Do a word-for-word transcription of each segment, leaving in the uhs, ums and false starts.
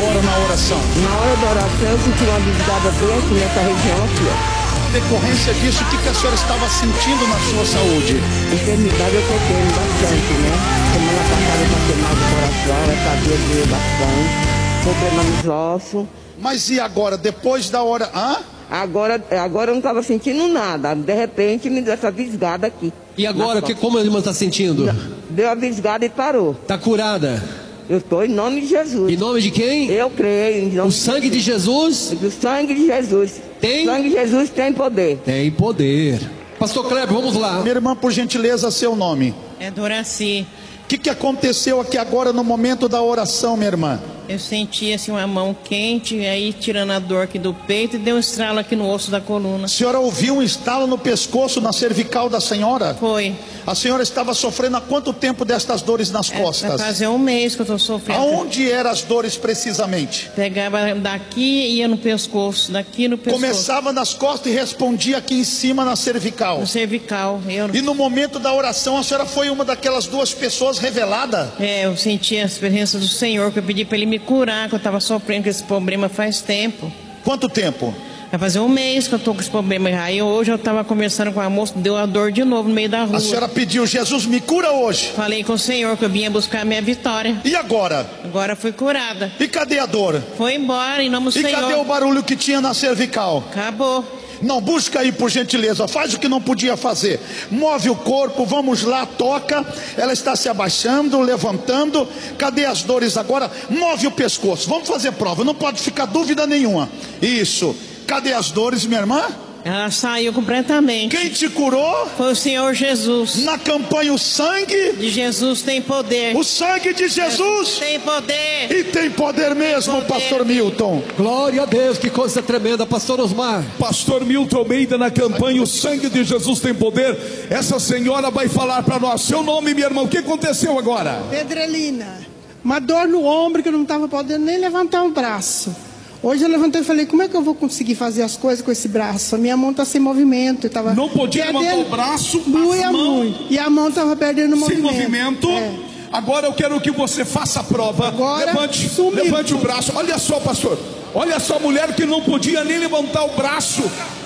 agora na oração? Na hora da oração eu senti uma visada bem aqui nessa região aqui, ó. Decorrência disso, o que, que a senhora estava sentindo na sua saúde? Enfermidade eu tô tendo bastante, né? Semana passada eu passei mal do coração, essa dia doeu bastante, problema nos ossos. Mas e agora, depois da hora... Hã? Agora, agora eu não estava sentindo nada, de repente me deu essa visgada aqui. E agora, que, como a irmã está sentindo? Deu a visgada e parou. Está curada? Eu estou em nome de Jesus. Em nome de quem? Eu creio. Em nome o sangue de Jesus? Do sangue de Jesus. Tem? O sangue de Jesus tem poder. Tem poder. Pastor Kleber, vamos lá. Minha irmã, por gentileza, seu nome. É Doraci. O que, que aconteceu aqui agora no momento da oração, minha irmã? Eu senti assim uma mão quente, aí tirando a dor aqui do peito e deu um estralo aqui no osso da coluna. A senhora ouviu um estalo no pescoço, na cervical da senhora? Foi. A senhora estava sofrendo há quanto tempo destas dores nas É, costas? vai fazer um mês que eu estou sofrendo. Aonde eram as dores precisamente? Pegava daqui e ia no pescoço, daqui no pescoço. Começava nas costas e respondia aqui em cima na cervical. No cervical. Eu... E no momento da oração a senhora foi uma daquelas duas pessoas revelada? É, eu senti a presença do Senhor, que eu pedi para Ele me curar, que eu estava sofrendo com esse problema faz tempo. Quanto tempo? Vai fazer um mês que eu tô com esse problema. Aí hoje eu tava conversando com a moça, deu a dor de novo no meio da rua. A senhora pediu, Jesus me cura hoje. Falei com o Senhor que eu vinha buscar a minha vitória. E agora? Agora fui curada. E cadê a dor? Foi embora, em nome do e Senhor. E cadê o barulho que tinha na cervical? Acabou. Não, busca aí por gentileza, faz o que não podia fazer. Move o corpo, vamos lá, toca. Ela está se abaixando, levantando. Cadê as dores agora? Move o pescoço, vamos fazer prova, não pode ficar dúvida nenhuma. Isso. Cadê as dores, minha irmã? Ela saiu completamente. Quem te curou? Foi o Senhor Jesus. Na campanha o sangue de Jesus tem poder. O sangue de Jesus tem poder. E tem poder mesmo, poder. Pastor Milton. Glória a Deus, que coisa tremenda, Pastor Osmar. Pastor Milton Almeida, na campanha o sangue de Jesus tem poder. Essa senhora vai falar para nós. Seu nome, minha irmã, o que aconteceu agora? Pedrelina. Uma dor no ombro que eu não estava podendo nem levantar o braço. Hoje eu levantei e falei, como é que eu vou conseguir fazer as coisas com esse braço? A minha mão está sem movimento. Eu tava não podia perdendo, levantar o braço, doía muito. E a mão estava perdendo sem movimento. movimento. É. Agora eu quero que você faça a prova. Agora, levante, levante o braço. Olha só, pastor. Olha só a mulher que não podia nem levantar o braço.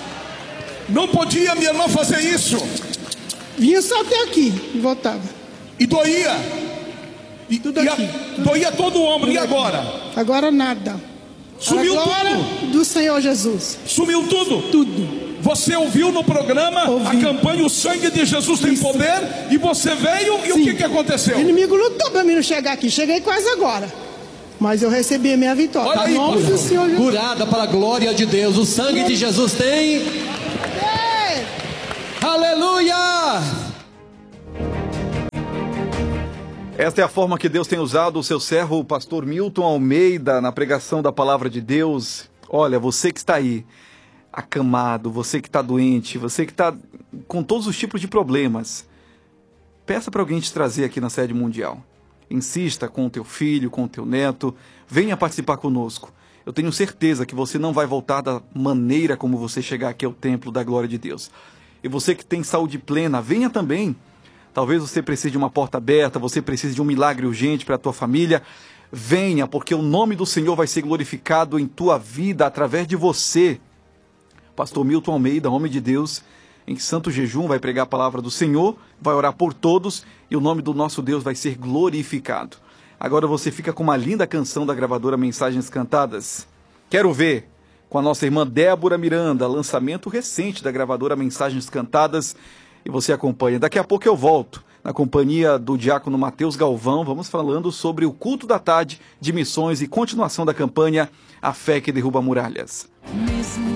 Não podia, minha irmã, fazer isso. Vinha só até aqui e voltava. E doía. E, tudo e aqui. A, doía todo o ombro. Tudo e agora? Aqui. Agora nada. Sumiu tudo do Senhor Jesus. Sumiu tudo? Tudo. Você ouviu no programa Ouvi. a campanha O Sangue de Jesus tem Isso. Poder? E você veio e Sim. o que, que aconteceu? O inimigo lutou para mim não chegar aqui. Cheguei quase agora. Mas eu recebi a minha vitória. Olha aí, nome do Senhor Jesus. Curada para a glória de Deus. O sangue de Jesus tem. É. Aleluia! Esta é a forma que Deus tem usado o seu servo, o pastor Milton Almeida, na pregação da palavra de Deus. Olha, você que está aí, acamado, você que está doente, você que está com todos os tipos de problemas, peça para alguém te trazer aqui na sede mundial. Insista com o teu filho, com o teu neto, venha participar conosco. Eu tenho certeza que você não vai voltar da maneira como você chegar aqui ao templo da glória de Deus. E você que tem saúde plena, venha também. Talvez você precise de uma porta aberta, você precise de um milagre urgente para a tua família. Venha, porque o nome do Senhor vai ser glorificado em tua vida através de você. Pastor Milton Almeida, homem de Deus, em santo jejum, vai pregar a palavra do Senhor, vai orar por todos e o nome do nosso Deus vai ser glorificado. Agora você fica com uma linda canção da gravadora Mensagens Cantadas. Quero ver, com a nossa irmã Débora Miranda, lançamento recente da gravadora Mensagens Cantadas. E você acompanha. Daqui a pouco eu volto, na companhia do diácono Mateus Galvão, vamos falando sobre o culto da tarde de missões e continuação da campanha A Fé que Derruba Muralhas.